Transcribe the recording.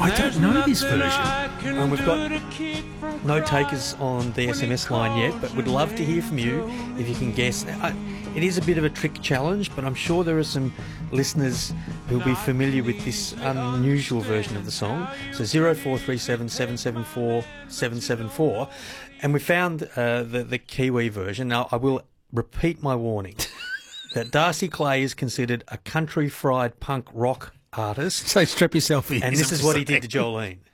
I don't know this version. And we've got no takers on the SMS line yet, but would love to hear from you if you can guess. It is a bit of a trick challenge, but I'm sure there are some listeners who'll be familiar with this unusual version of the song. So 0437 774 774. And we found the Kiwi version. Now, I will repeat my warning that Darcy Clay is considered a country fried punk rock artist. So strap yourself in. And this is what he did to Jolene.